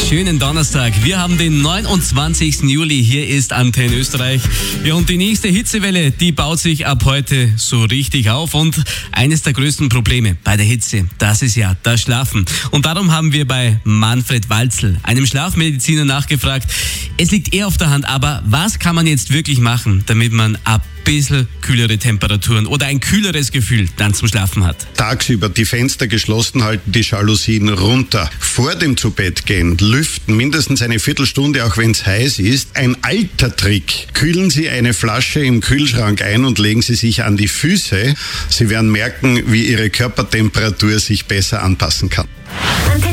schönen Donnerstag. Wir haben den 29. Juli. Hier ist Antenne Österreich. Ja, und die nächste Hitzewelle, die baut sich ab heute so richtig auf. Und eines der größten Probleme bei der Hitze, das ist ja das Schlafen. Und darum haben wir bei Manfred Walzl, einem Schlafmediziner, nachgefragt. Es liegt eher auf der Hand, aber was kann man jetzt wirklich machen, damit man ein bisschen kühlere Temperaturen oder ein kühleres Gefühl dann zum Schlafen hat? Tagsüber die Fenster geschlossen halten, die Jalousien runter. Vor dem Zubettgehen lüften, mindestens eine Viertelstunde, auch wenn es heiß ist. Ein alter Trick. Kühlen Sie eine Flasche im Kühlschrank ein und legen Sie sich an die Füße. Sie werden merken, wie Ihre Körpertemperatur sich besser anpassen kann.